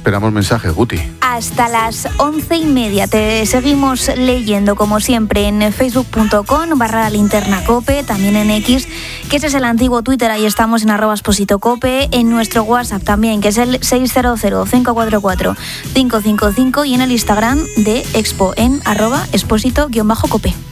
esperamos mensajes, Guti. Hasta las 11:30. Te seguimos leyendo, como siempre, en facebook.com/linternacope, también en X, que ese es el antiguo Twitter, ahí estamos en @expositocope, en nuestro WhatsApp también, que es el 600-544-555, y en el Instagram de Expo en @exposito-cope.